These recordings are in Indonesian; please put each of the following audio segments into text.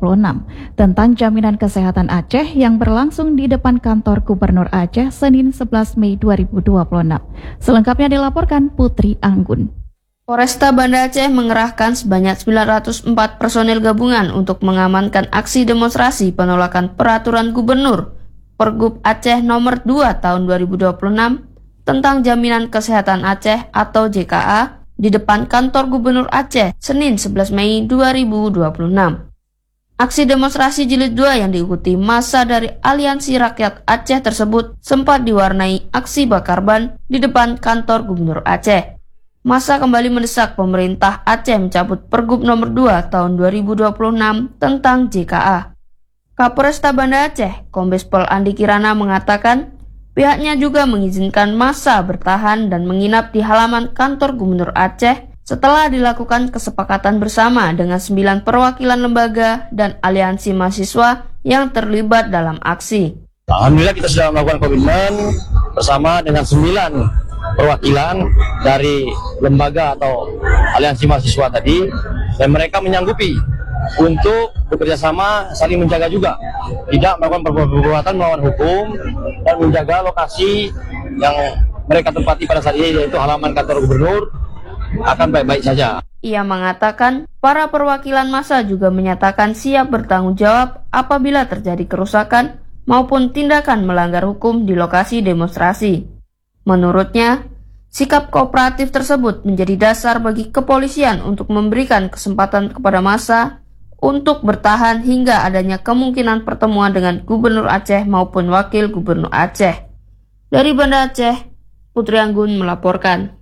tentang jaminan kesehatan Aceh yang berlangsung di depan kantor Gubernur Aceh Senin 11 Mei 2026. Selengkapnya dilaporkan Putri Anggun. Polresta Banda Aceh mengerahkan sebanyak 904 personil gabungan untuk mengamankan aksi demonstrasi penolakan peraturan Gubernur Pergub Aceh nomor 2 tahun 2026 tentang jaminan kesehatan Aceh atau JKA di depan kantor Gubernur Aceh Senin 11 Mei 2026. Aksi demonstrasi jilid 2 yang diikuti massa dari Aliansi Rakyat Aceh tersebut sempat diwarnai aksi bakar ban di depan kantor Gubernur Aceh. Massa kembali mendesak pemerintah Aceh mencabut Pergub nomor 2 tahun 2026 tentang JKA. Kapolresta Banda Aceh, Kombes Pol Andi Kirana mengatakan pihaknya juga mengizinkan massa bertahan dan menginap di halaman kantor Gubernur Aceh setelah dilakukan kesepakatan bersama dengan 9 perwakilan lembaga dan aliansi mahasiswa yang terlibat dalam aksi. Alhamdulillah kita sudah melakukan komitmen bersama dengan 9 perwakilan dari lembaga atau aliansi mahasiswa tadi, dan mereka menyanggupi untuk bekerja sama saling menjaga juga, tidak melakukan perbuatan melawan hukum dan menjaga lokasi yang mereka tempati pada saat ini, yaitu halaman kantor gubernur, akan baik-baik saja. Ia mengatakan para perwakilan massa juga menyatakan siap bertanggung jawab apabila terjadi kerusakan maupun tindakan melanggar hukum di lokasi demonstrasi. Menurutnya, sikap kooperatif tersebut menjadi dasar bagi kepolisian untuk memberikan kesempatan kepada massa untuk bertahan hingga adanya kemungkinan pertemuan dengan Gubernur Aceh maupun Wakil Gubernur Aceh. Dari Banda Aceh, Putri Anggun melaporkan.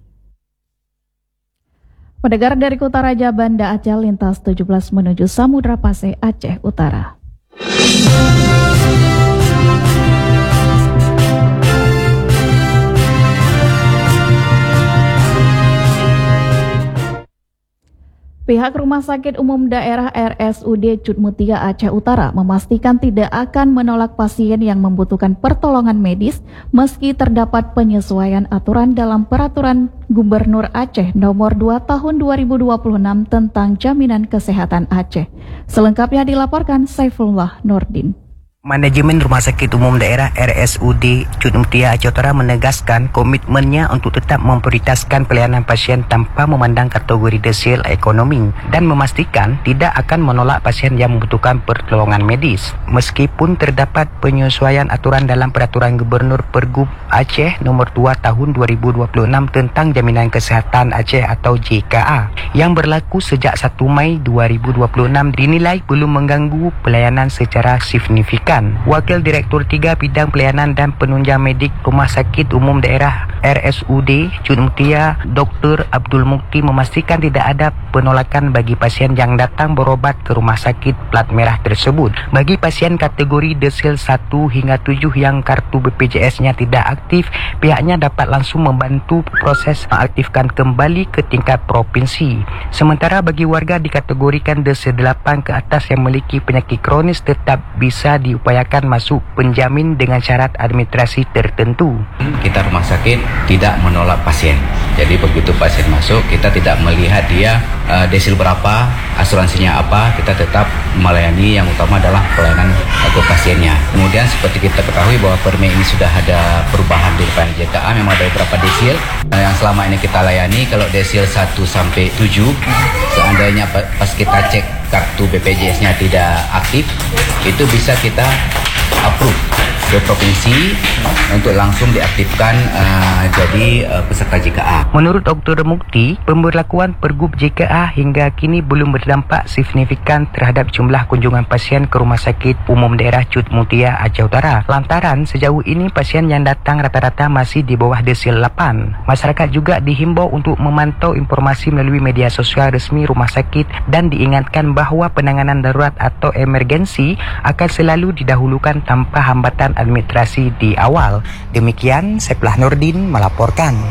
Pendengar dari Kutaraja Banda Aceh lintas 17 menuju Samudra Paseh, Aceh Utara. Pihak Rumah Sakit Umum Daerah RSUD Cutmutia Aceh Utara memastikan tidak akan menolak pasien yang membutuhkan pertolongan medis meski terdapat penyesuaian aturan dalam Peraturan Gubernur Aceh Nomor 2 Tahun 2026 tentang Jaminan Kesehatan Aceh. Selengkapnya dilaporkan Saifullah Nurdin. Manajemen Rumah Sakit Umum Daerah RSUD Cutmutia Aceh Utara menegaskan komitmennya untuk tetap memprioritaskan pelayanan pasien tanpa memandang kategori desil ekonomi dan memastikan tidak akan menolak pasien yang membutuhkan pertolongan medis meskipun terdapat penyesuaian aturan dalam Peraturan Gubernur Pergub Aceh Nomor 2 Tahun 2026 tentang Jaminan Kesehatan Aceh atau JKA yang berlaku sejak 1 Mei 2026 dinilai belum mengganggu pelayanan secara signifikan. Wakil Direktur 3 Bidang Pelayanan dan Penunjang Medik Rumah Sakit Umum Daerah RSUD Cutmutia Dr. Abdul Mukti memastikan tidak ada penolakan bagi pasien yang datang berobat ke rumah sakit plat merah tersebut. Bagi pasien kategori desil 1 hingga 7 yang kartu BPJS-nya tidak aktif, pihaknya dapat langsung membantu proses mengaktifkan kembali ke tingkat provinsi. Sementara bagi warga dikategorikan desil 8 ke atas yang memiliki penyakit kronis tetap bisa diupayakan masuk penjamin dengan syarat administrasi tertentu. Kita rumah sakit tidak menolak pasien. Jadi begitu pasien masuk, kita tidak melihat dia desil berapa, asuransinya apa, kita tetap melayani. Yang utama adalah pelayanan ke pasiennya. Kemudian seperti kita ketahui bahwa per Mei ini sudah ada perubahan di depan JKA, memang ada beberapa desil yang selama ini kita layani. Kalau desil 1 sampai 7, seandainya pas kita cek kartu BPJS-nya tidak aktif, itu bisa kita approve ke provinsi untuk langsung diaktifkan jadi peserta JKA. Menurut Dr. Mukti, pemberlakuan Pergub JKA hingga kini belum berdampak signifikan terhadap jumlah kunjungan pasien ke Rumah Sakit Umum Daerah Cutmutia Aceh Utara. Lantaran sejauh ini pasien yang datang rata-rata masih di bawah desil 8. Masyarakat juga dihimbau untuk memantau informasi melalui media sosial resmi rumah sakit dan diingatkan bahwa penanganan darurat atau emergensi akan selalu didahulukan tanpa hambatan administrasi di awal. Demikian Saifullah Nurdin melaporkan.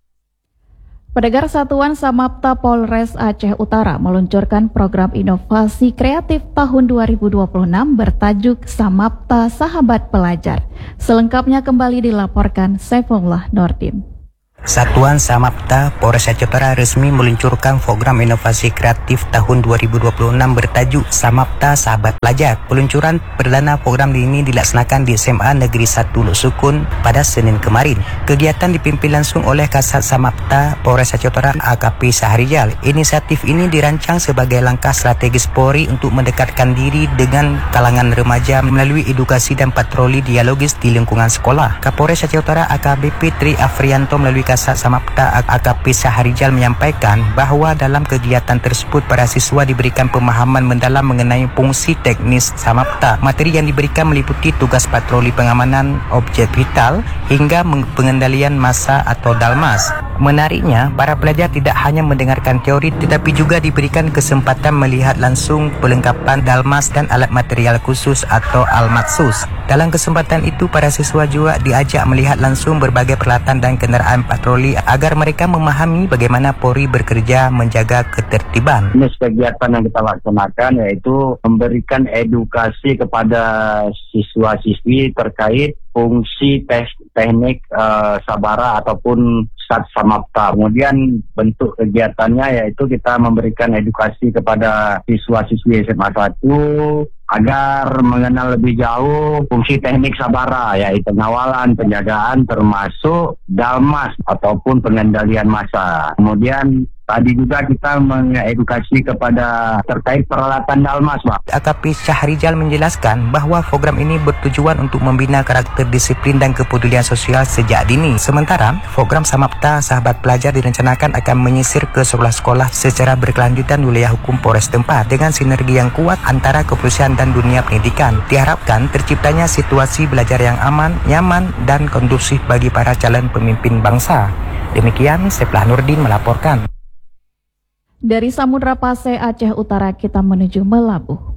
Pendengar, Satuan Samapta Polres Aceh Utara meluncurkan program inovasi kreatif tahun 2026 bertajuk Samapta Sahabat Pelajar. Selengkapnya kembali dilaporkan Saifullah Nurdin. Satuan Samapta Polres Aceh Utara resmi meluncurkan program inovasi kreatif tahun 2026 bertajuk Samapta Sahabat Pelajar. Peluncuran perdana program ini dilaksanakan di SMA Negeri 1 Luk Sukun pada Senin kemarin. Kegiatan dipimpin langsung oleh Kasat Samapta Polres Aceh Utara AKP Sahrijal. Inisiatif ini dirancang sebagai langkah strategis Polri untuk mendekatkan diri dengan kalangan remaja melalui edukasi dan patroli dialogis di lingkungan sekolah. Kapolres Aceh Utara AKBP Tri Afrianto melalui Kasat Samapta AKP Sahrijal menyampaikan bahawa dalam kegiatan tersebut para siswa diberikan pemahaman mendalam mengenai fungsi teknis Samapta. Materi yang diberikan meliputi tugas patroli pengamanan objek vital hingga pengendalian massa atau dalmas. Menariknya, para pelajar tidak hanya mendengarkan teori tetapi juga diberikan kesempatan melihat langsung perlengkapan dalmas dan alat material khusus atau almatsus. Dalam kesempatan itu, para siswa juga diajak melihat langsung berbagai peralatan dan kenderaan patroli agar mereka memahami bagaimana Polri bekerja menjaga ketertiban. Jenis kegiatan yang kita laksanakan yaitu memberikan edukasi kepada siswa-siswi terkait fungsi teknik sabara ataupun Sat Samapta. Kemudian bentuk kegiatannya yaitu kita memberikan edukasi kepada siswa-siswi SMA 1 agar mengenal lebih jauh fungsi teknik sabara, yaitu pengawalan, penjagaan, termasuk dalmas ataupun pengendalian massa. Kemudian tadi juga kita mengedukasi kepada terkait peralatan dalmas, Pak. AKP Sahrijal menjelaskan bahawa program ini bertujuan untuk membina karakter disiplin dan kepedulian sosial sejak dini. Sementara, program Samapta Sahabat Pelajar direncanakan akan menyisir ke sekolah-sekolah secara berkelanjutan wilayah hukum Polres tempat dengan sinergi yang kuat antara kepolisian dan dunia pendidikan. Diharapkan terciptanya situasi belajar yang aman, nyaman, dan kondusif bagi para calon pemimpin bangsa. Demikian, Seplah Nurdin melaporkan. Dari Samudra Pasai, Aceh Utara, kita menuju Melabuh.